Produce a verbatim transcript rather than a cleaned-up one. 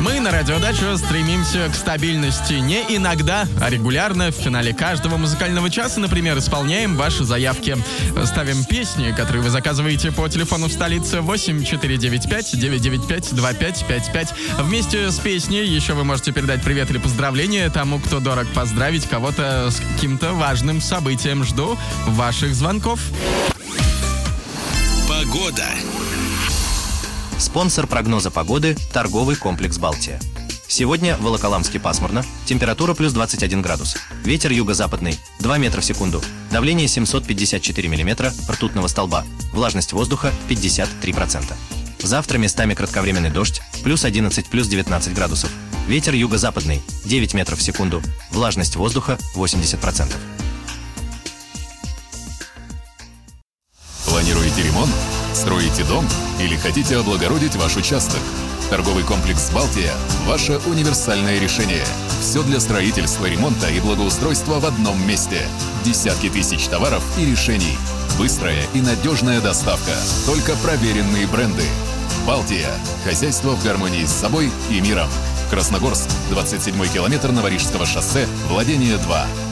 Мы на Радиодачу стремимся к стабильности не иногда, а регулярно. В финале каждого музыкального часа, например, исполняем ваши заявки. Ставим песни, которые вы заказываете по телефону в столице восемь четыре девять пять девять девять пять два пять пять пять. Вместе с песней еще вы можете передать привет или поздравления тому, кто дорог, поздравить кого-то с каким-то важным событием. Жду ваших звонков. Погода. Спонсор прогноза погоды – торговый комплекс «Балтия». Сегодня в Волоколамске пасмурно, температура плюс двадцать один градус, ветер юго-западный два метра в секунду, давление семьсот пятьдесят четыре миллиметра ртутного столба, влажность воздуха пятьдесят три процента. Завтра местами кратковременный дождь, плюс одиннадцать, плюс девятнадцать градусов, ветер юго-западный девять метров в секунду, влажность воздуха восемьдесят процентов. Планируете ремонт? Строите дом? Или хотите облагородить ваш участок? Торговый комплекс «Балтия» – ваше универсальное решение. Все для строительства, ремонта и благоустройства в одном месте. Десятки тысяч товаров и решений. Быстрая и надежная доставка. Только проверенные бренды. «Балтия» – хозяйство в гармонии с собой и миром. Красногорск, двадцать седьмой километр Новорижского шоссе, владение два.